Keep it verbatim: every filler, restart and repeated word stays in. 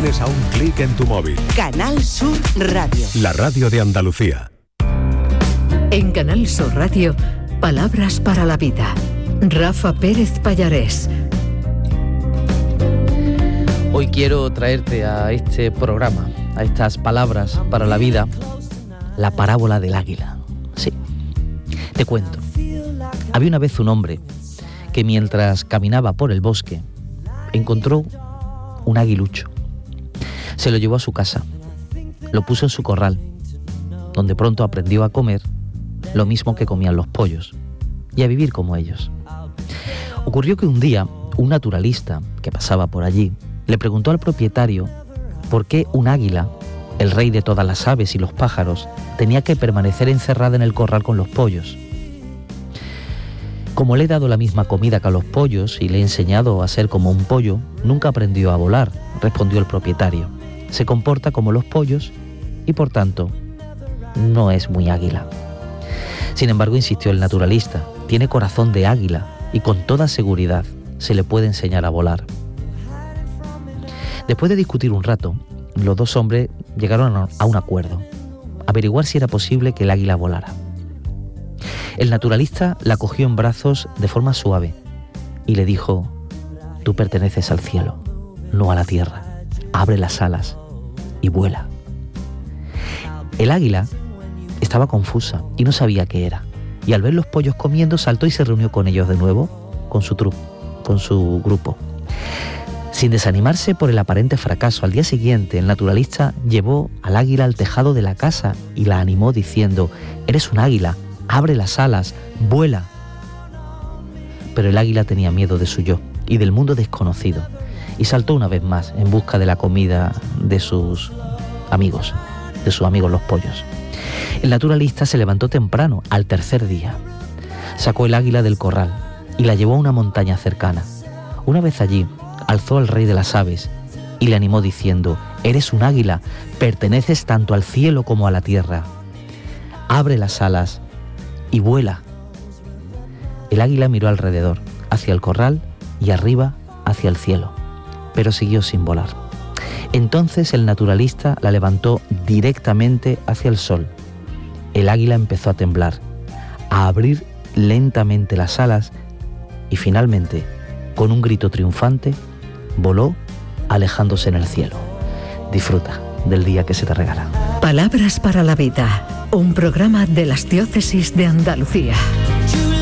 tienes a un clic en tu móvil. Canal Sur Radio. La radio de Andalucía. En Canal Sur Radio, Palabras para la Vida. Rafa Pérez Pallarés. Hoy quiero traerte a este programa, a estas palabras para la vida, la parábola del águila. Sí, te cuento. Había una vez un hombre que mientras caminaba por el bosque encontró un aguilucho. Se lo llevó a su casa, lo puso en su corral, donde pronto aprendió a comer lo mismo que comían los pollos y a vivir como ellos. Ocurrió que un día un naturalista que pasaba por allí le preguntó al propietario por qué un águila, el rey de todas las aves y los pájaros, tenía que permanecer encerrada en el corral con los pollos. Como le he dado la misma comida que a los pollos y le he enseñado a ser como un pollo, nunca aprendió a volar, respondió el propietario. Se comporta como los pollos y por tanto no es muy águila. Sin embargo, insistió el naturalista, tiene corazón de águila y con toda seguridad se le puede enseñar a volar. Después de discutir un rato, los dos hombres llegaron a un acuerdo, averiguar si era posible que el águila volara. El naturalista la cogió en brazos de forma suave y le dijo: tú perteneces al cielo, no a la tierra. Abre las alas y vuela. El águila estaba confusa y no sabía qué era, y al ver los pollos comiendo saltó y se reunió con ellos de nuevo, con su trupe, con su grupo. Sin desanimarse por el aparente fracaso, al día siguiente el naturalista llevó al águila al tejado de la casa y la animó diciendo: eres un águila, abre las alas, vuela. Pero el águila tenía miedo de su yo y del mundo desconocido, y saltó una vez más en busca de la comida de sus amigos, de sus amigos los pollos. El naturalista se levantó temprano, al tercer día. Sacó el águila del corral y la llevó a una montaña cercana. Una vez allí, alzó al rey de las aves y le animó diciendo: eres un águila, perteneces tanto al cielo como a la tierra. Abre las alas y vuela. El águila miró alrededor, hacia el corral y arriba hacia el cielo, pero siguió sin volar. Entonces el naturalista la levantó directamente hacia el sol. El águila empezó a temblar, a abrir lentamente las alas y finalmente, con un grito triunfante, voló alejándose en el cielo. Disfruta del día que se te regala. Palabras para la Vida, un programa de las Diócesis de Andalucía.